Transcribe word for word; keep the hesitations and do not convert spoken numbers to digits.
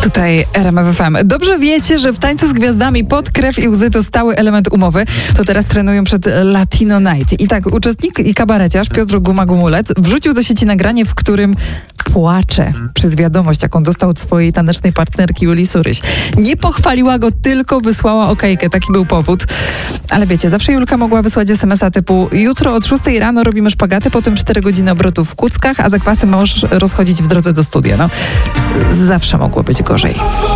Tutaj R M F F M. Dobrze wiecie, że w Tańcu z Gwiazdami pot, krew i łzy to stały element umowy. To teraz trenują przed Latino Night. I tak, uczestnik i kabareciarz Piotr Guma-Gumulec wrzucił do sieci nagranie, w którym płacze przez wiadomość, jaką dostał od swojej tanecznej partnerki Julii Suryś. Nie pochwaliła go, tylko wysłała okejkę. Taki był powód. Ale wiecie, zawsze Julka mogła wysłać es em es a typu: jutro od szóstej rano robimy szpagaty, potem cztery godziny obrotów w kuckach, a zakwasy możesz rozchodzić w drodze do studia. No, zawsze mogło być gorzej.